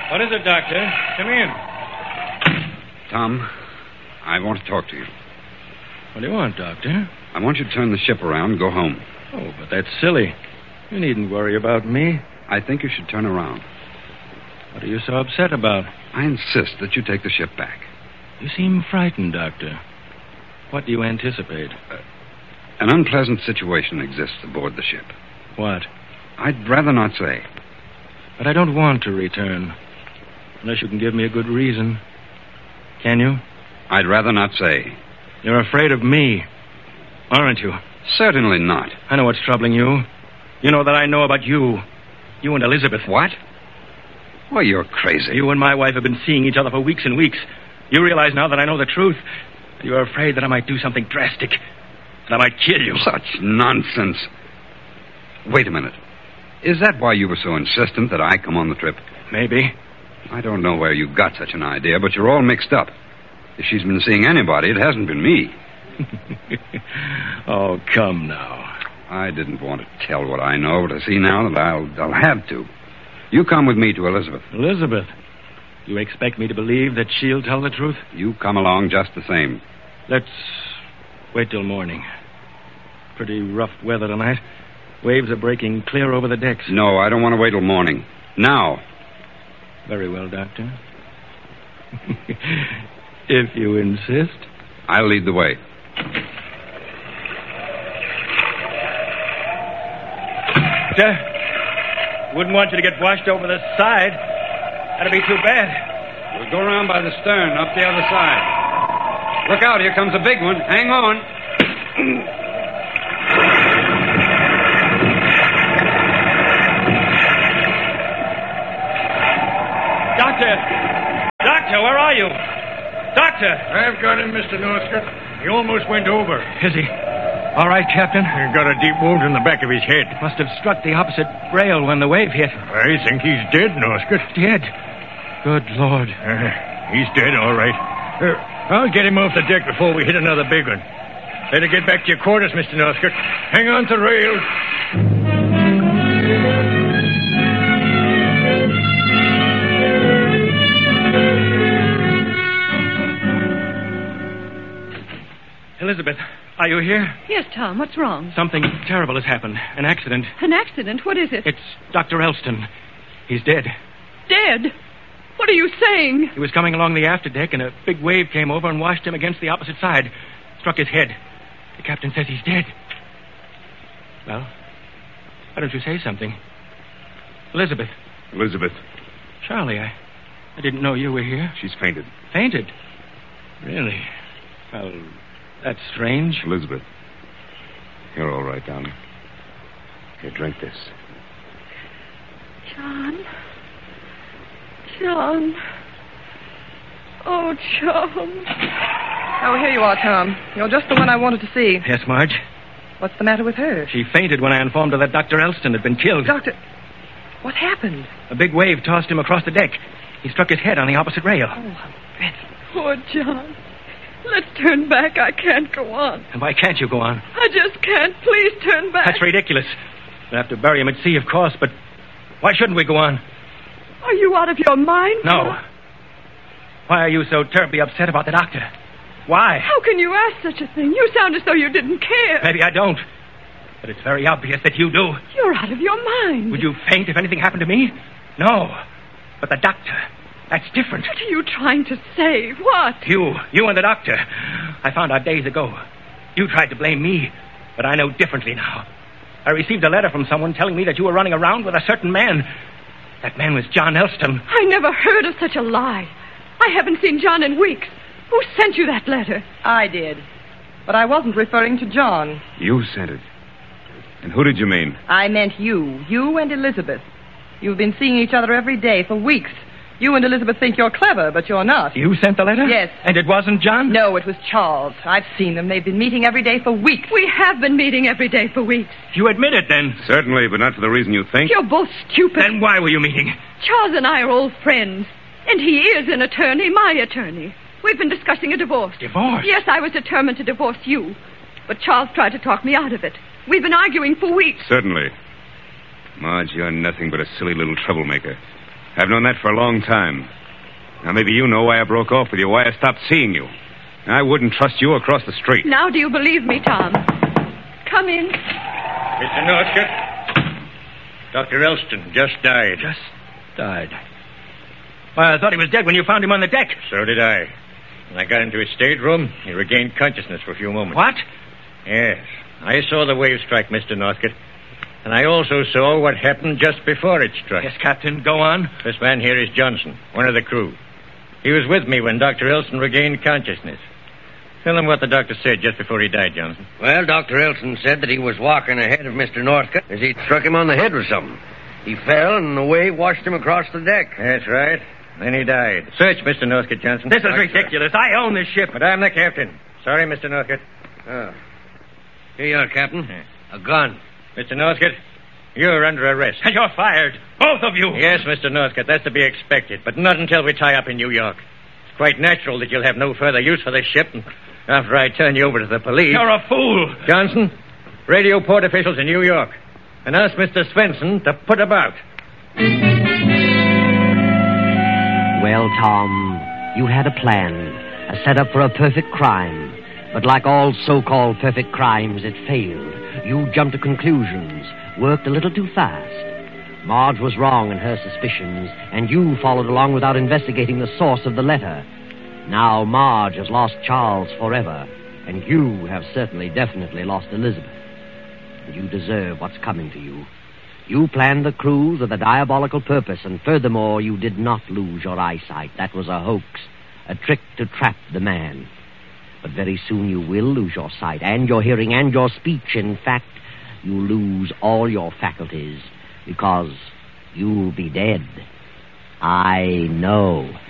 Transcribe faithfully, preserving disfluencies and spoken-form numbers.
What is it, Doctor? Come in. Tom, I want to talk to you. What do you want, Doctor? I want you to turn the ship around and go home. Oh, but that's silly. You needn't worry about me. I think you should turn around. What are you so upset about? I insist that you take the ship back. You seem frightened, Doctor. What do you anticipate? Uh, an unpleasant situation exists aboard the ship. What? I'd rather not say. But I don't want to return. Unless you can give me a good reason. Can you? I'd rather not say. You're afraid of me, aren't you? Certainly not. I know what's troubling you. You know that I know about you. You and Elizabeth. What? Well, you're crazy. You and my wife have been seeing each other for weeks and weeks. You realize now that I know the truth. You're afraid that I might do something drastic. That I might kill you. Such nonsense. Wait a minute. Is that why you were so insistent that I come on the trip? Maybe. I don't know where you got such an idea, but you're all mixed up. If she's been seeing anybody, it hasn't been me. Oh, come now. I didn't want to tell what I know, but I see now that I'll, I'll have to. You come with me to Elizabeth. Elizabeth? You expect me to believe that she'll tell the truth? You come along just the same. Let's wait till morning. Pretty rough weather tonight. Waves are breaking clear over the decks. No, I don't want to wait till morning. Now. Very well, Doctor. If you insist. I'll lead the way. Doctor, wouldn't want you to get washed over the side. That'd be too bad. We'll go around by the stern, up the other side. Look out, here comes a big one. Hang on. Doctor! Doctor, where are you? Doctor! I've got him, Mister Northcott. He almost went over. Is he? All right, Captain. He got a deep wound in the back of his head. Must have struck the opposite rail when the wave hit. I think he's dead, Northcott. Dead? Good Lord. Uh, he's dead, all right. Uh, I'll get him off the deck before we hit another big one. Better get back to your quarters, Mister Northcott. Hang on to the rail. Elizabeth, are you here? Yes, Tom. What's wrong? Something terrible has happened. An accident. An accident? What is it? It's Doctor Elston. He's dead. Dead? What are you saying? He was coming along the afterdeck, and a big wave came over and washed him against the opposite side. Struck his head. The captain says he's dead. Well, why don't you say something? Elizabeth. Elizabeth. Charlie, I, I didn't know you were here. She's fainted. Fainted? Really? Well, that's strange. Elizabeth. You're all right, darling. Here, drink this. John. John. Oh, John. Oh, here you are, Tom. You're just the one I wanted to see. Yes, Marge? What's the matter with her? She fainted when I informed her that Doctor Elston had been killed. Doctor... What happened? A big wave tossed him across the deck. He struck his head on the opposite rail. Oh, how dreadful. Poor John. Let's turn back. I can't go on. And why can't you go on? I just can't. Please turn back. That's ridiculous. We'll have to bury him at sea, of course, but why shouldn't we go on? Are you out of your mind? No. Why are you so terribly upset about the doctor? Why? How can you ask such a thing? You sound as though you didn't care. Maybe I don't. But it's very obvious that you do. You're out of your mind. Would you faint if anything happened to me? No. But the doctor, that's different. What are you trying to say? What? You, you and the doctor. I found out days ago. You tried to blame me, but I know differently now. I received a letter from someone telling me that you were running around with a certain man. That man was John Elston. I never heard of such a lie. I haven't seen John in weeks. Who sent you that letter? I did. But I wasn't referring to John. You sent it. And who did you mean? I meant you. You and Elizabeth. You've been seeing each other every day for weeks. You and Elizabeth think you're clever, but you're not. You sent the letter? Yes. And it wasn't John? No, it was Charles. I've seen them. They've been meeting every day for weeks. We have been meeting every day for weeks. You admit it, then? Certainly, but not for the reason you think. You're both stupid. Then why were you meeting? Charles and I are old friends. And he is an attorney, my attorney. We've been discussing a divorce. Divorce? Yes, I was determined to divorce you. But Charles tried to talk me out of it. We've been arguing for weeks. Certainly. Marge, you're nothing but a silly little troublemaker. I've known that for a long time. Now, maybe you know why I broke off with you, why I stopped seeing you. I wouldn't trust you across the street. Now do you believe me, Tom? Come in. Mister Northcott, Doctor Elston just died. Just died. Why, I thought he was dead when you found him on the deck. So did I. When I got into his stateroom, he regained consciousness for a few moments. What? Yes. I saw the wave strike, Mister Northcott. And I also saw what happened just before it struck. Yes, Captain, go on. This man here is Johnson, one of the crew. He was with me when Doctor Elston regained consciousness. Tell him what the doctor said just before he died, Johnson. Well, Doctor Elson said that he was walking ahead of Mister Northcott as he struck him on the head with something. He fell, and the wave washed him across the deck. That's right. Then he died. Search, Mister Northcott, Johnson. This is ridiculous. I own this ship. But I'm the captain. Sorry, Mister Northcott. Oh. Here you are, Captain. A gun. Mister Northcott, you're under arrest. And you're fired. Both of you. Yes, Mister Northcott, that's to be expected, but not until we tie up in New York. It's quite natural that you'll have no further use for this ship after I turn you over to the police. You're a fool. Johnson, radio port officials in New York and ask Mister Svensson to put about. Well, Tom, you had a plan, a setup for a perfect crime. But like all so-called perfect crimes, it failed. You jumped to conclusions, worked a little too fast. Marge was wrong in her suspicions, and you followed along without investigating the source of the letter. Now Marge has lost Charles forever, and you have certainly, definitely lost Elizabeth. And you deserve what's coming to you. You planned the cruise with a diabolical purpose, and furthermore, you did not lose your eyesight. That was a hoax, a trick to trap the man. But very soon you will lose your sight, and your hearing, and your speech. In fact, you'll lose all your faculties, because you'll be dead. I know.